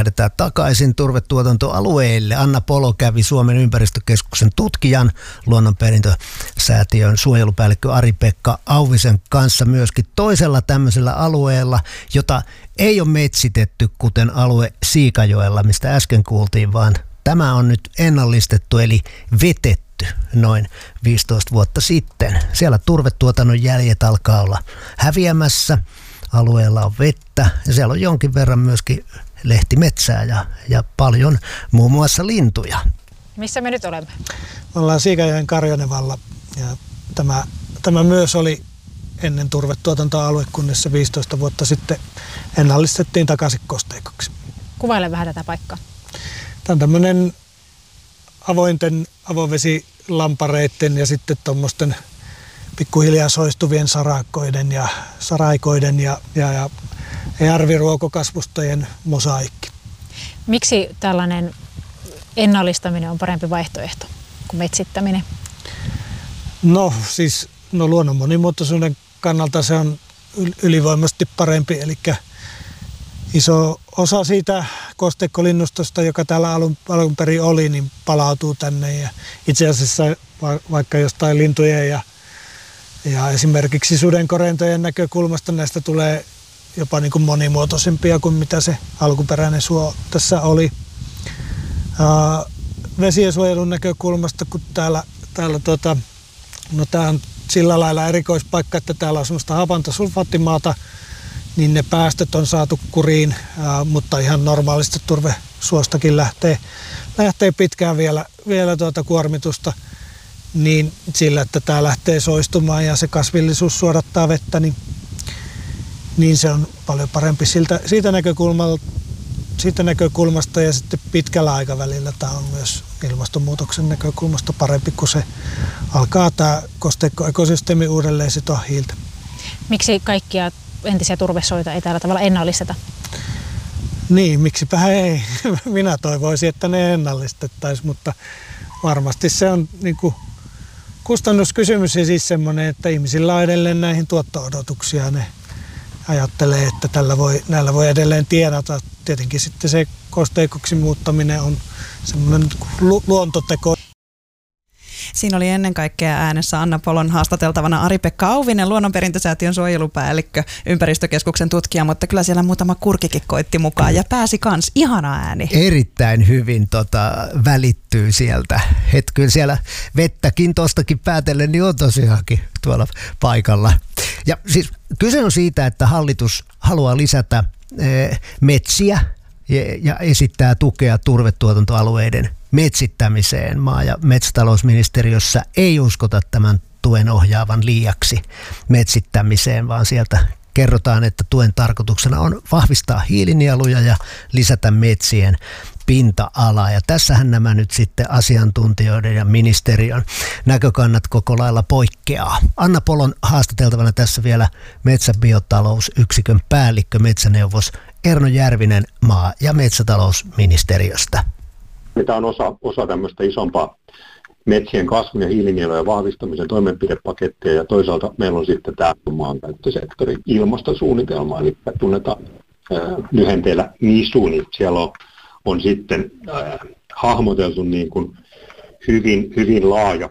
lähdetään takaisin turvetuotantoalueille. Anna Polo kävi Suomen ympäristökeskuksen tutkijan, luonnonperintösäätiön suojelupäällikkö Ari-Pekka Auvisen kanssa myöskin toisella tämmöisellä alueella, jota ei ole metsitetty, kuten alue Siikajoella, mistä äsken kuultiin, vaan tämä on nyt ennallistettu eli vetetty noin 15 vuotta sitten. Siellä turvetuotannon jäljet alkaa olla häviämässä. Alueella on vettä ja siellä on jonkin verran myöskin lehtimetsää ja paljon muun muassa lintuja. Missä me nyt olemme? Me ollaan Siikajoen Karjonevalla ja tämä myös oli ennen turvetuotantoalue, kunnes se 15 vuotta sitten ennallistettiin takaisin kosteikoksi. Kuvaile vähän tätä paikkaa. Tämä on tämmöinen avovesilampareiden ja sitten tuommoisten pikkuhiljaa soistuvien saraikoiden ja järviruokokasvustojen mosaikki. Miksi tällainen ennallistaminen on parempi vaihtoehto kuin metsittäminen? Luonnon monimuotoisuuden kannalta se on ylivoimaisesti parempi, eli iso osa siitä kosteikkolinnustosta, joka täällä alun perin oli, niin palautuu tänne. Ja itse asiassa vaikka jostain lintujen ja esimerkiksi sudenkorentojen näkökulmasta näistä tulee jopa niin kuin monimuotoisempia kuin mitä se alkuperäinen suo tässä oli. Vesiensuojelun näkökulmasta, kun täällä tämä on sillä lailla erikoispaikka, että täällä on semmoista hapantasulfaattimaata, niin ne päästöt on saatu kuriin, mutta ihan normaalisti turvesuostakin lähtee pitkään vielä kuormitusta, niin sillä, että tämä lähtee soistumaan ja se kasvillisuus suodattaa vettä, niin se on paljon parempi siitä näkökulmasta ja sitten pitkällä aikavälillä tämä on myös ilmastonmuutoksen näkökulmasta parempi, kun se alkaa tämä kosteikkoekosysteemi uudelleen sitoa hiiltä. Miksi kaikkia entisiä turvesoita ei tällä tavalla ennallisteta? Niin, miksipä ei. Minä toivoisin, että ne ennallistettaisiin, mutta varmasti se on niinku kustannuskysymys ja siis semmoinen, että ihmisillä on edelleen näihin tuotto-odotuksia. Ne ajattelee, että näillä voi edelleen tienata. Tietenkin sitten se kosteikoksi muuttaminen on semmoinen luontoteko. Siinä oli ennen kaikkea äänessä Anna Polon haastateltavana Ari-Pekka Auvinen, luonnonperintösäätiön suojelupäällikkö, ympäristökeskuksen tutkija, mutta kyllä siellä muutama kurkikin koitti mukaan ja pääsi kans. Ihana ääni. Erittäin hyvin välittyy sieltä. Kyllä siellä vettäkin tuostakin päätellen niin on tosiaankin tuolla paikalla. Ja siis kyse on siitä, että hallitus haluaa lisätä metsiä ja esittää tukea turvetuotantoalueiden metsittämiseen. Maa- ja metsätalousministeriössä ei uskota tämän tuen ohjaavan liiaksi metsittämiseen, vaan sieltä kerrotaan, että tuen tarkoituksena on vahvistaa hiilinieluja ja lisätä metsien pinta-alaa. Ja tässähän nämä nyt sitten asiantuntijoiden ja ministeriön näkökannat koko lailla poikkeaa. Anna Polon haastateltavana tässä vielä metsäbiotalousyksikön päällikkö metsäneuvos Erno Järvinen maa- ja metsätalousministeriöstä. Tämä on osa tämmöistä isompaa metsien kasvun ja hiilinielujen vahvistamisen toimenpidepakettia ja toisaalta meillä on sitten tämä maankäyttösektorin ilmastosuunnitelma, eli tunnetaan lyhenteellä NISU, niin siellä on sitten hahmoteltu niin kuin hyvin laaja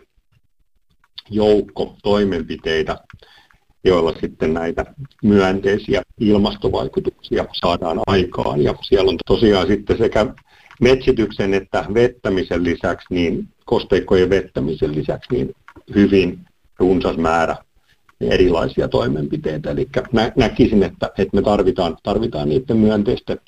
joukko toimenpiteitä, joilla sitten näitä myönteisiä ilmastovaikutuksia saadaan aikaan. Ja siellä on tosiaan sitten sekä metsityksen että vettämisen lisäksi, niin kosteikkojen vettämisen lisäksi, niin hyvin runsas määrä erilaisia toimenpiteitä. Eli näkisin, että me tarvitaan niiden myönteisten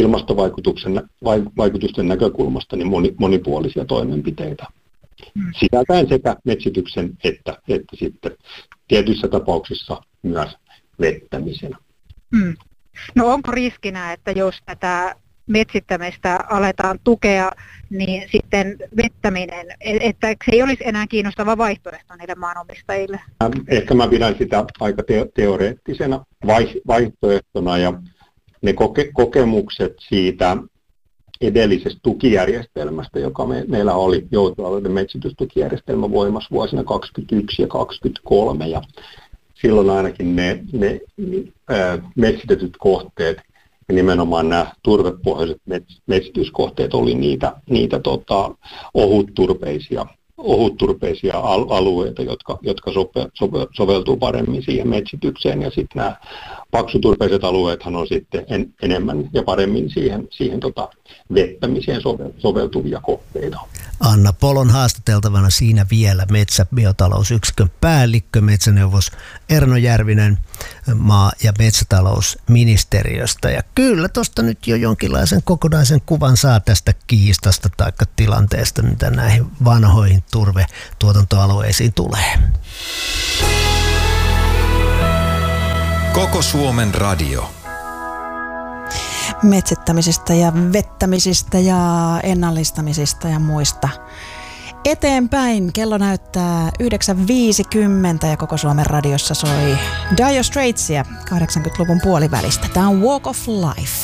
ilmastovaikutusten näkökulmasta niin monipuolisia toimenpiteitä. Sisältäen sekä metsityksen että sitten tietyissä tapauksissa myös vettämisen. No onko riskinä, että jos tätä metsittämistä aletaan tukea, niin sitten vettäminen, että se ei olisi enää kiinnostava vaihtoehto niille maanomistajille? Ehkä mä pidän sitä aika teoreettisena vaihtoehtona ja ne kokemukset siitä edellisestä tukijärjestelmästä, joka meillä oli joutoalueiden metsitystukijärjestelmä voimassa vuosina 2021 ja 2023 ja silloin ainakin ne metsitetyt kohteet Ja nimenomaan nämä turvepohjaiset metsityskohteet oli niitä ohutturpeisia alueita, jotka soveltuu paremmin siihen metsitykseen. Ja sitten nämä paksuturpeiset alueethan on sitten enemmän ja paremmin siihen vettämiseen soveltuvia kohteita. Anna Polon haastateltavana siinä vielä metsäbiotalousyksikön päällikkö, metsäneuvos Erno Järvinen maa- ja metsätalousministeriöstä. Ja kyllä tuosta nyt jo jonkinlaisen kokonaisen kuvan saa tästä kiistasta tai tilanteesta, mitä näihin vanhoihin turvetuotantoalueisiin tulee. Koko Suomen radio. Metsittämisistä ja vettämisistä ja ennallistamisista ja muista. Eteenpäin kello näyttää 9.50 ja Koko Suomen radiossa soi Dire Straitsia 80-luvun puolivälistä. Tämä on Walk of Life.